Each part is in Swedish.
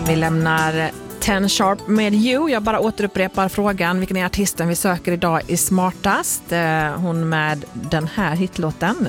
Vi lämnar 10 Sharp med You. Jag bara återupprepar frågan. Vilken är artisten vi söker idag i Smartast? Hon med den här hitlåten.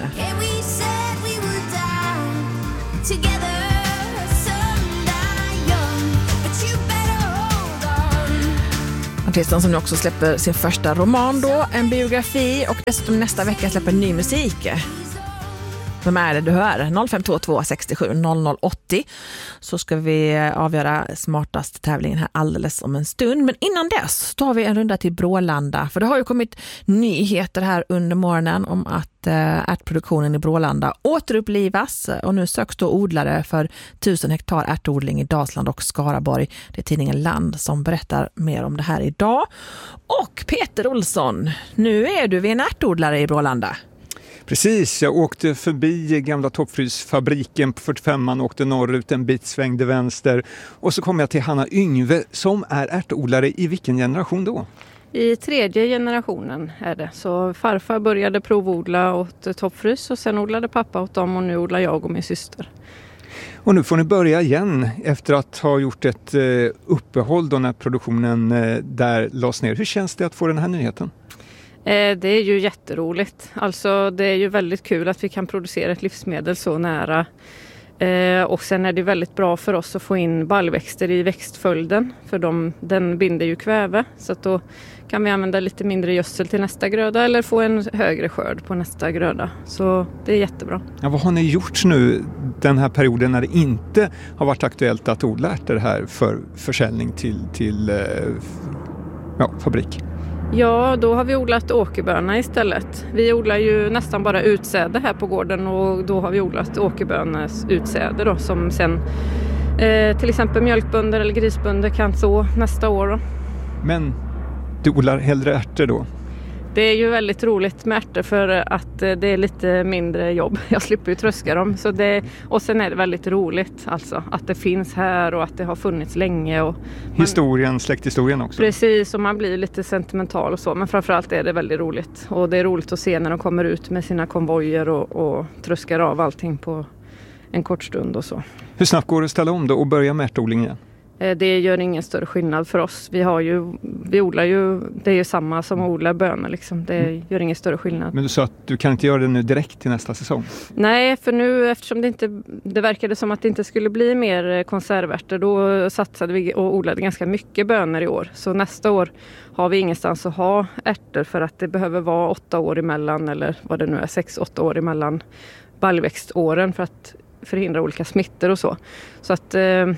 Artisten som nu också släpper sin första roman då, en biografi, och dessutom nästa vecka släpper ny musik. Vem är det du hör? 0522 67 00 80. Så ska vi avgöra Smartast tävlingen här alldeles om en stund. Men innan dess tar vi en runda till Brålanda. För det har ju kommit nyheter här under morgonen om att ärtproduktionen i Brålanda återupplivas. Och nu söks då odlare för 1000 hektar ärtodling i Dalsland och Skaraborg. Det är tidningen Land som berättar mer om det här idag. Och Peter Olsson, nu är du vid en ärtodlare i Brålanda. Precis, jag åkte förbi gamla toppfrysfabriken på 45an, åkte norrut en bit, svängde vänster och så kom jag till Hanna Yngve som är ärtodlare i vilken generation då? I 3:e generationen är det. Så farfar började provodla åt toppfrys och sen odlade pappa åt dem och nu odlar jag och min syster. Och nu får ni börja igen efter att ha gjort ett uppehåll då när produktionen där lades ner. Hur känns det att få den här nyheten? Det är ju jätteroligt. Alltså det är ju väldigt kul att vi kan producera ett livsmedel så nära. Och sen är det väldigt bra för oss att få in baljväxter i växtföljden. För den binder ju kväve. Så att då kan vi använda lite mindre gödsel till nästa gröda eller få en högre skörd på nästa gröda. Så det är jättebra. Ja, vad har ni gjort nu den här perioden när det inte har varit aktuellt att odla ärtor här för försäljning till fabrik? Ja, då har vi odlat åkerböna istället. Vi odlar ju nästan bara utsäde här på gården och då har vi odlat åkerbönas utsäde då, som sen till exempel mjölkbönder eller grisbönder kan så nästa år då. Men du odlar hellre ärtor då? Det är ju väldigt roligt med ärtor för att det är lite mindre jobb. Jag slipper ju tröska dem. Och sen är det väldigt roligt alltså, att det finns här och att det har funnits länge. Och släkthistorien också. Precis, och man blir lite sentimental och så. Men framförallt är det väldigt roligt. Och det är roligt att se när de kommer ut med sina konvojer och tröskar av allting på en kort stund och så. Hur snabbt går det att ställa om då och börja med ärtodling igen? Det gör ingen större skillnad för oss. Vi odlar ju, det är ju samma som att odla bönor liksom. Det gör ingen större skillnad. Men du sa att du kan inte göra det nu direkt till nästa säsong? Nej, för nu eftersom det verkade som att det inte skulle bli mer konservärtor, då satsade vi och odlade ganska mycket bönor i år. Så nästa år har vi ingenstans att ha ärtor för att det behöver vara 8 år emellan, eller vad det nu är, 6-8 år emellan baljväxtåren för att förhindra olika smittor och så. Så att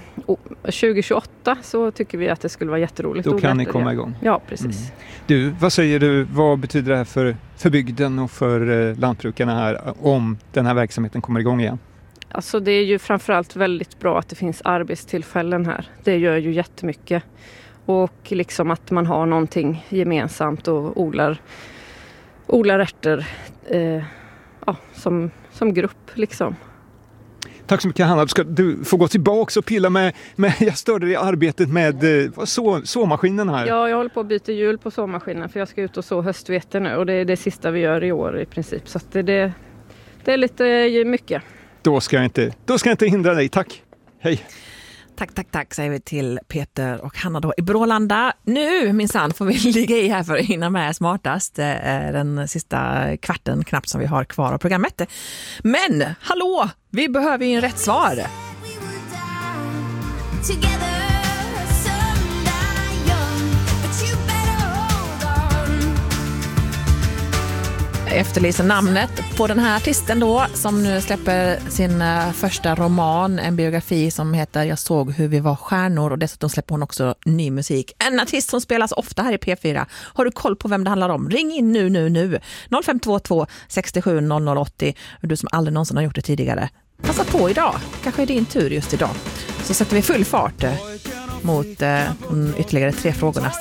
2028 så tycker vi att det skulle vara jätteroligt. Då kan ni komma igång. Ja, precis. Du, vad säger du? Vad betyder det här för bygden och för lantbrukarna här om den här verksamheten kommer igång igen? Alltså det är ju framförallt väldigt bra att det finns arbetstillfällen här. Det gör ju jättemycket. Och liksom att man har någonting gemensamt och odlar ärtor som grupp liksom. Tack så mycket Hanna. Du får gå tillbaka och pilla med jag störde i arbetet med såmaskinen här. Ja, jag håller på att byta hjul på såmaskinen för jag ska ut och så höstvete nu och det är det sista vi gör i år i princip. Så att det är lite mycket. Då ska jag inte hindra dig. Tack. Hej. Tack säger vi till Peter och Hanna då i Brålanda. Nu minsann får vi ligga i här för att hinna med Smartast. Den sista kvarten knappt som vi har kvar av programmet. Men hallå, vi behöver ju en rätt svar. Efterlyser namnet på den här artisten då som nu släpper sin första roman, en biografi som heter Jag såg hur vi var stjärnor, och dessutom släpper hon också ny musik. En artist som spelas ofta här i P4. Har du koll på vem det handlar om? Ring in nu. 0522 67 00 80. Du som aldrig någonsin har gjort det tidigare. Passa på idag. Kanske är din tur just idag. Så sätter vi full fart mot ytterligare 3 frågorna